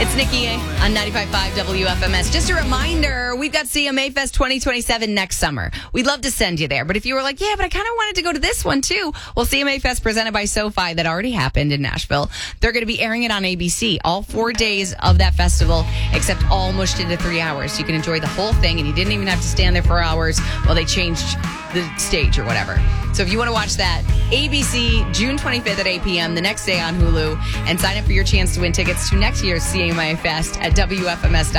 It's Nikki on 95.5 WFMS. Just a reminder, we've got CMA Fest 2027 next summer. We'd love to send you there. But if you were like, yeah, but I kind of wanted to go to this one too. Well, CMA Fest presented by SoFi that already happened in Nashville. They're going to be airing it on ABC all 4 days of that festival, except all mushed into 3 hours. So you can enjoy the whole thing, and you didn't even have to stand there for hours while they changed the stage or whatever. So if you want to watch that, ABC, June 25th at 8 p.m., the next day on Hulu, and sign up for your chance to win tickets to next year's CMA Fest at WFMS.com.